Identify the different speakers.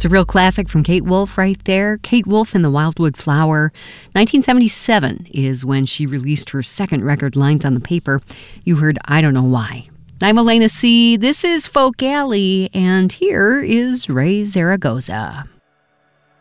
Speaker 1: It's a real classic from Kate Wolf right there. Kate Wolf and the Wildwood Flower. 1977 is when she released her second record, Lines on the Paper. You heard I Don't Know Why. I'm Elena C. This is Folk Alley, and here is Ray Zaragoza.